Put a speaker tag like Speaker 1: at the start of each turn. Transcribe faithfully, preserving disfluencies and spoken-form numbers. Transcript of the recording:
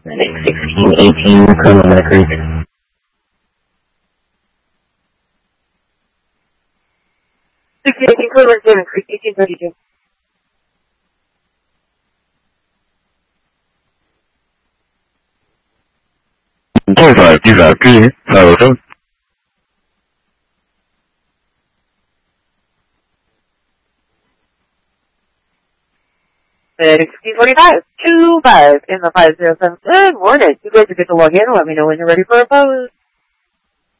Speaker 1: sixteen eighteen Cleveland Creek.
Speaker 2: sixteen eighteen Cleveland Creek, eighteen thirty-two.
Speaker 1: Bullseye, these are P, five oh seven.
Speaker 2: sixteen forty-five, two five in the five zero seven. Good morning. You guys are good to log in. Let me know when you're ready for a pose.